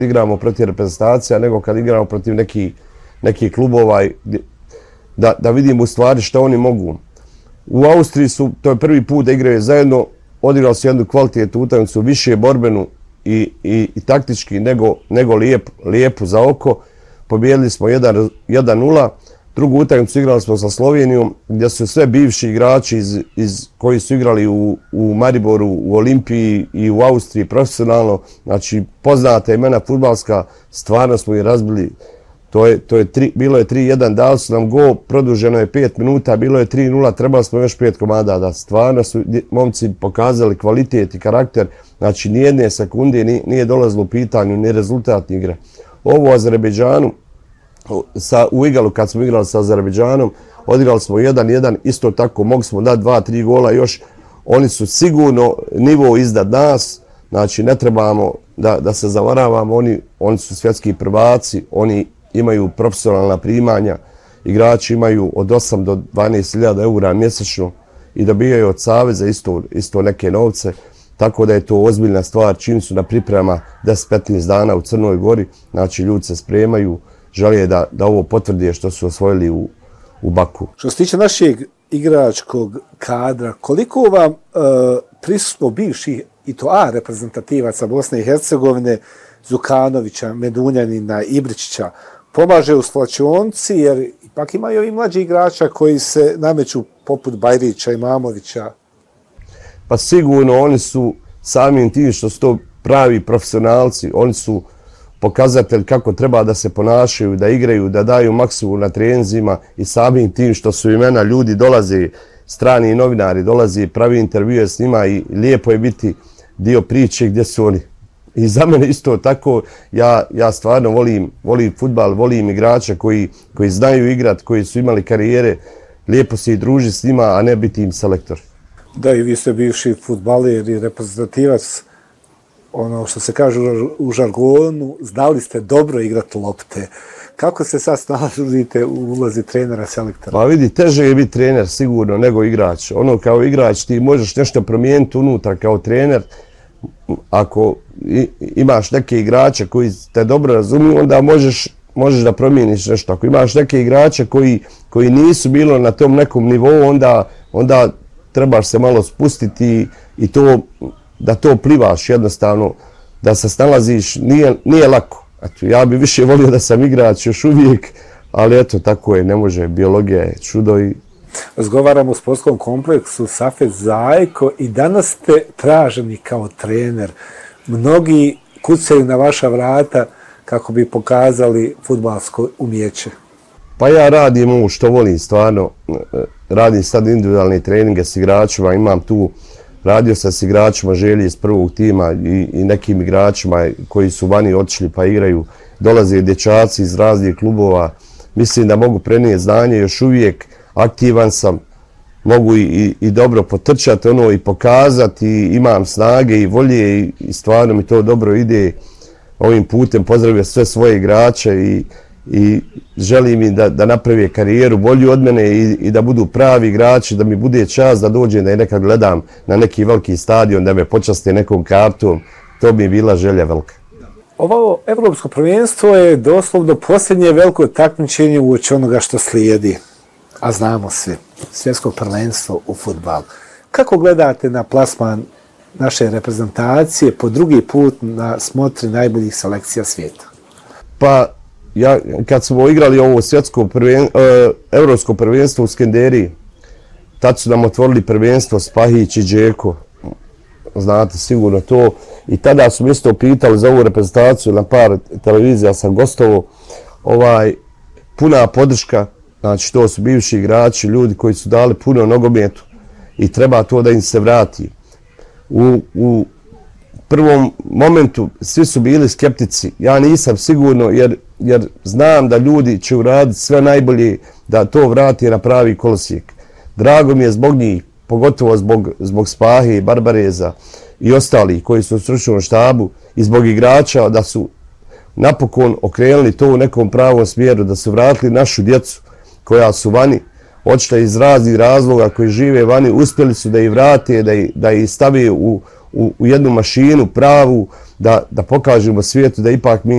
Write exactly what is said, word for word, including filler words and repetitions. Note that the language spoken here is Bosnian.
igramo protiv reprezentacija, nego kad igramo protiv nekih neki klubova, da, da vidimo u stvari što oni mogu. U Austriji su, to je prvi put da igraju zajedno, odigrali su jednu kvalitetnu utakmicu, više borbenu i, i, i taktički nego, nego lijep, lijepu za oko. Pobijedili smo jedan nula. Drugu utakmicu igrali smo sa Slovenijom, gdje su sve bivši igrači iz, iz, koji su igrali u, u Mariboru, u Olimpiji i u Austriji profesionalno. Znači, poznata imena fudbalska, stvarno smo ih razbili. To je, to je tri, bilo je tri jedan, dali su nam gol, produženo je pet minuta, bilo je tri nula, trebali smo još pet komada da stvarno su momci pokazali kvalitet i karakter. Znači, nijedne sekunde nije, nije dolazilo u pitanju ni rezultat igre. Ovo u Azerbejdžanu, Sa, u Igalu kad smo igrali sa Azerbejdžanom, odigrali smo jedan jedan, isto tako mogli smo dati dva tri gola još. Oni su sigurno nivo iznad nas, znači ne trebamo da, da se zavaravamo, oni, oni su svjetski prvaci, oni imaju profesionalna primanja, igrači imaju od osam do dvanaest hiljada eura mjesečno i dobijaju od saveza isto, isto neke novce, tako da je to ozbiljna stvar. Čim su na priprema deset do petnaest dana u Crnoj Gori, znači ljudi se spremaju, žele da, da ovo potvrdi što su osvojili u, u Baku. Što se tiče našeg igračkog kadra, koliko vam e, prisutno bivših i to A reprezentativaca Bosne i Hercegovine, Zukanovića, Medunjanina, Ibričića, pomaže u svlačionci, jer ipak imaju i mlađi igrača koji se nameću poput Bajrića i Mamovića? Pa sigurno oni su samim tim što su to pravi profesionalci, oni su pokazatelj kako treba da se ponašaju, da igraju, da daju maksimum na treninzima i samim tim što su imena, ljudi dolaze, strani novinari dolaze, pravi intervjue s njima i lijepo je biti dio priče gdje su oni. I za mene isto tako, ja, ja stvarno volim, volim fudbal, volim igrača koji, koji znaju igrat, koji su imali karijere, lijepo se i druži s njima, a ne biti im selektor. Da, i vi ste bivši fudbaler i reprezentativac, ono što se kaže u žargonu, znali ste dobro igrati lopte. Kako se sad snalazite u ulozi trenera, selektora? Pa vidi, teže je biti trener sigurno nego igrač. Ono kao igrač ti možeš nešto promijeniti unutra kao trener. Ako imaš neke igrače koji te dobro razumiju, onda možeš, možeš da promijeniš nešto. Ako imaš neke igrače koji, koji nisu bilo na tom nekom nivou, onda, onda trebaš se malo spustiti i to da to plivaš jednostavno, da se snalaziš, nije, nije lako. Eto, ja bi više volio da sam igrač još uvijek, ali eto, tako je, ne može, biologija je čudo. I... Razgovaramo u sportskom kompleksu Safet Zajko i danas ste traženi kao trener. Mnogi kucaju na vaša vrata kako bi pokazali fudbalsko umjeće. Pa ja radim ovo što volim stvarno, radim sad individualne treninge s igračima, imam tu radio sam s igračima Želje iz prvog tima i, i nekim igračima koji su vani otišli pa igraju. Dolaze dječaci iz raznih klubova. Mislim da mogu prenijeti znanje, još uvijek aktivan sam. Mogu i, i, i dobro potrčati ono i pokazati, i imam snage i volje i, i stvarno mi to dobro ide. Ovim putem pozdravljam sve svoje igrače i, i želim im da, da naprave karijeru bolju od mene i, i da budu pravi igrači, da mi bude čast da dođem da je nekad gledam na neki veliki stadion, da me počaste nekom kartom. To bi bila želja velika. Ovo evropsko prvenstvo je doslovno posljednje veliko takmičenje uoči onoga što slijedi. A znamo svi, svjetsko prvenstvo u fudbalu. Kako gledate na plasman naše reprezentacije po drugi put na smotri najboljih selekcija svijeta? Pa, ja, kad smo igrali ovo svjetsko prven, uh, evropsko prvenstvo u Skenderiji, tad su nam otvorili prvenstvo Spahić i Džeko. Znate sigurno to. I tada su mi isto pitali za ovu reprezentaciju na par televizija sam gostovo. Ovaj, puna podrška, znači to su bivši igrači, ljudi koji su dali puno nogometu i treba to da im se vrati. U, u prvom momentu svi su bili skeptici. Ja nisam sigurno jer, jer znam da ljudi će uraditi sve najbolje da to vrati na pravi kolosijek. Drago mi je zbog njih, pogotovo zbog, zbog Spahe i Barbareza i ostalih koji su u stručnom štabu i zbog igrača da su napokon okrenuli to u nekom pravom smjeru, da su vratili našu djecu koja su vani, očito iz raznih razloga koji žive vani, uspjeli su da ih vrate, da ih, da ih stave u, u, u jednu mašinu pravu, da, da pokažemo svijetu da ipak mi